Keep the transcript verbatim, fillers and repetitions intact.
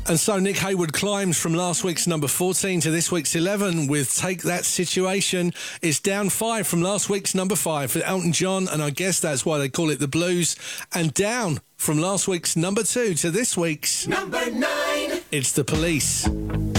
And so Nick Hayward climbs from last week's number fourteen to this week's eleven with Take That Situation. It's down five from last week's number five for Elton John, and I guess that's why they call it the blues. And down from last week's number two to this week's number nine. It's The Police.